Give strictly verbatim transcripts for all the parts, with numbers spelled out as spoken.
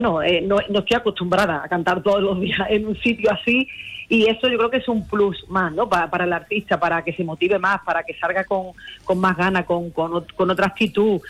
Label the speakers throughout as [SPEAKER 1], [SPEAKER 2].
[SPEAKER 1] No, eh, no, no estoy acostumbrada a cantar todos los días en un sitio así, y eso yo creo que es un plus más, ¿no? Para, para el artista, para que se motive más, para que salga con, con más ganas, con, con, con otra actitud.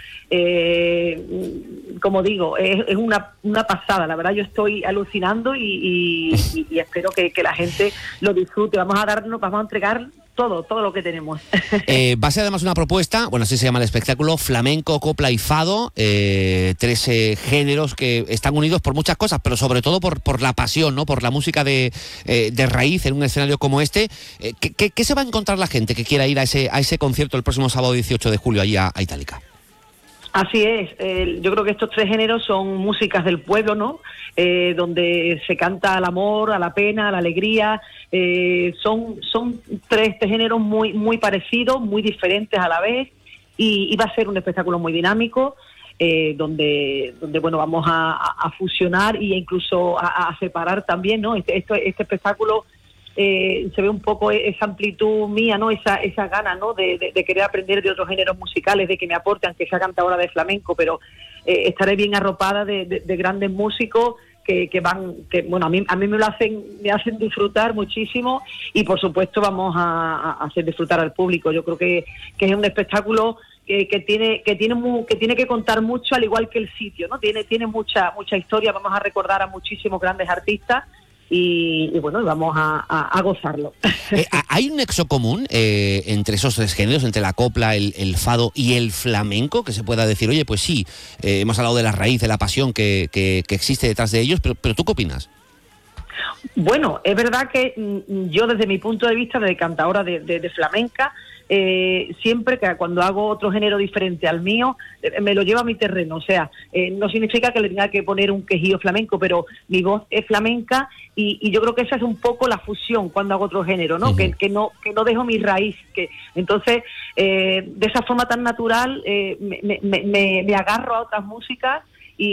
[SPEAKER 1] Eh, como digo, es, es una, una pasada, la verdad yo estoy alucinando y, y, y espero que, que la gente lo disfrute. Vamos a darnos, vamos a entregar todo, todo lo que tenemos.
[SPEAKER 2] Eh, va a ser además una propuesta, bueno, así se llama el espectáculo, flamenco, copla y fado, eh, tres eh, géneros que están unidos por muchas cosas, pero sobre todo por, por la pasión, ¿no? Por la música de, eh, de raíz en un escenario como este. Eh, ¿qué, qué, ¿Qué se va a encontrar la gente que quiera ir a ese, a ese concierto el próximo sábado dieciocho de julio allí a, a Itálica?
[SPEAKER 1] Así es, eh, yo creo que estos tres géneros son músicas del pueblo, ¿no? Eh, donde se canta al amor, a la pena, a la alegría. Eh, son son tres, tres géneros muy muy parecidos, muy diferentes a la vez, y, y va a ser un espectáculo muy dinámico, eh, donde donde bueno vamos a, a, a fusionar e incluso a, a separar también, ¿no? Este, este, este espectáculo Eh, se ve un poco esa amplitud mía, ¿no? Esa esa gana, ¿no? De, de, de querer aprender de otros géneros musicales, de que me aporte, aunque sea cantadora de flamenco, pero eh, estaré bien arropada de, de, de grandes músicos que, que van, que bueno, a mí a mí me lo hacen, me hacen disfrutar muchísimo, y por supuesto vamos a, a hacer disfrutar al público. Yo creo que, que es un espectáculo que, que tiene que tiene mu, que tiene que contar mucho, al igual que el sitio, ¿no? Tiene tiene mucha mucha historia. Vamos a recordar a muchísimos grandes artistas. Y, y bueno, vamos a, a, a gozarlo.
[SPEAKER 2] Eh, ¿Hay un nexo común eh, entre esos tres géneros, entre la copla, el, el fado y el flamenco? Que se pueda decir, oye, pues sí, eh, hemos hablado de la raíz, de la pasión que, que, que existe detrás de ellos, pero, pero ¿tú qué opinas?
[SPEAKER 1] Bueno, es verdad que mm, yo desde mi punto de vista de cantadora de, de, de flamenca, eh, siempre que cuando hago otro género diferente al mío, eh, me lo llevo a mi terreno. O sea, eh, no significa que le tenga que poner un quejío flamenco, pero mi voz es flamenca, y, y yo creo que esa es un poco la fusión cuando hago otro género, ¿no? Uh-huh. que, que no que no dejo mi raíz. Que entonces, eh, de esa forma tan natural, eh, me, me, me, me agarro a otras músicas.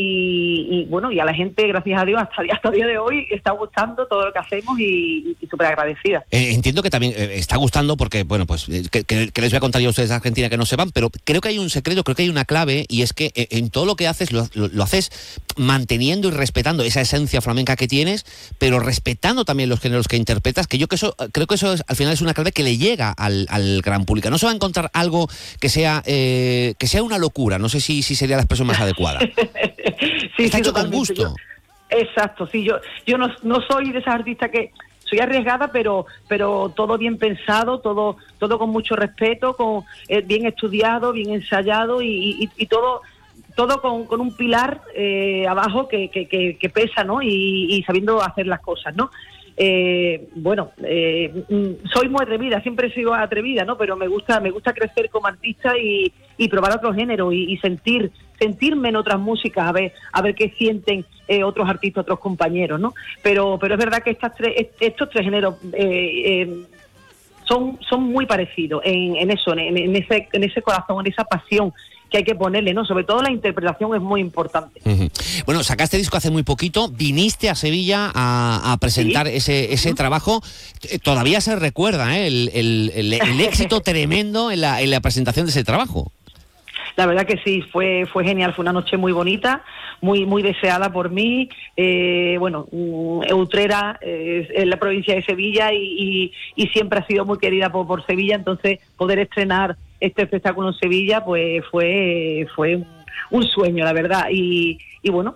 [SPEAKER 1] Y, y bueno, y a la gente, gracias a Dios, hasta, hasta el día de hoy está gustando todo lo que hacemos, y, y súper agradecida.
[SPEAKER 2] Eh, entiendo que también eh, está gustando porque, bueno, pues eh, que, que, que les voy a contar yo a ustedes de Argentina que no sepan, pero creo que hay un secreto, creo que hay una clave, y es que eh, en todo lo que haces lo, lo, lo haces manteniendo y respetando esa esencia flamenca que tienes, pero respetando también los géneros que interpretas, que yo que eso, creo que eso es, al final es una clave que le llega al, al gran público. No se va a encontrar algo que sea eh, que sea una locura, no sé si, si sería la expresión más adecuada.
[SPEAKER 1] sí,
[SPEAKER 2] Está
[SPEAKER 1] sí,
[SPEAKER 2] hecho con gusto.
[SPEAKER 1] Yo, exacto, sí, yo yo no, no soy de esas artistas que soy arriesgada, pero pero todo bien pensado, todo todo con mucho respeto, con eh, bien estudiado, bien ensayado, y, y, y todo todo con, con un pilar eh, abajo que, que, que, que pesa, ¿no? Y, y sabiendo hacer las cosas, ¿no? Eh, bueno, eh, soy muy atrevida, siempre he sido atrevida, ¿no? Pero me gusta me gusta crecer como artista y, y probar otro género, y, y sentir sentirme en otras músicas, a ver a ver qué sienten eh, otros artistas, otros compañeros, ¿no? Pero pero es verdad que estas tres, estos tres géneros eh, eh, son son muy parecidos en, en eso, en, en ese en ese corazón, en esa pasión que hay que ponerle, ¿no? Sobre todo la interpretación es muy importante. Uh-huh.
[SPEAKER 2] Bueno, sacaste disco hace muy poquito, viniste a Sevilla a, a presentar ¿Sí? ese ese uh-huh. trabajo. Todavía se recuerda ¿eh? el, el, el, el éxito tremendo en la, en la presentación de ese trabajo.
[SPEAKER 1] La verdad que sí, fue fue genial, fue una noche muy bonita, muy muy deseada por mí. Eh, bueno, Utrera eh, es la provincia de Sevilla, y, y, y siempre ha sido muy querida por, por Sevilla, entonces poder estrenar este espectáculo en Sevilla pues fue fue un, un sueño, la verdad, y, y bueno,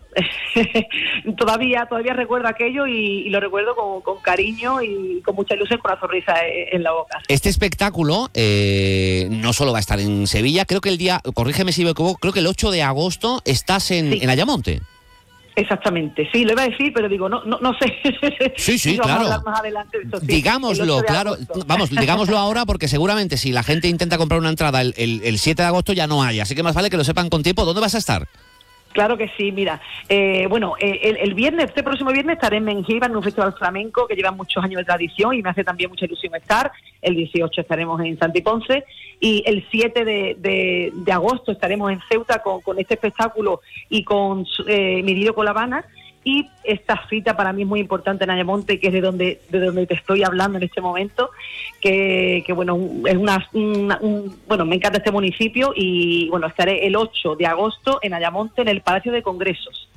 [SPEAKER 1] todavía todavía recuerdo aquello, y, y lo recuerdo con, con cariño y con mucha ilusión, con una sonrisa en, en la boca.
[SPEAKER 2] Este espectáculo eh, no solo va a estar en Sevilla, creo que el día, corrígeme si me equivoco, creo que el ocho de agosto estás en, sí. en Ayamonte.
[SPEAKER 1] Exactamente, sí, lo iba a decir, pero digo, no no, no sé.
[SPEAKER 2] Sí, sí,
[SPEAKER 1] vamos
[SPEAKER 2] claro.
[SPEAKER 1] A hablar más adelante de eso, sí.
[SPEAKER 2] Digámoslo, claro. Vamos, digámoslo ahora, porque seguramente si la gente intenta comprar una entrada el, el, el siete de agosto ya no hay, así que más vale que lo sepan con tiempo. ¿Dónde vas a estar?
[SPEAKER 1] Claro que sí, mira, eh, bueno, eh, el, el viernes, este próximo viernes estaré en Mengíbar, en un festival flamenco que lleva muchos años de tradición y me hace también mucha ilusión estar. El dieciocho estaremos en Santiponce, y el siete de, de, de agosto estaremos en Ceuta con, con este espectáculo y con eh, Mi Lío con La Habana. Y esta cita para mí es muy importante en Ayamonte, que es de donde de donde te estoy hablando en este momento, que, que bueno, es una, una un, bueno, me encanta este municipio, y bueno, estaré el ocho de agosto en Ayamonte, en el Palacio de Congresos.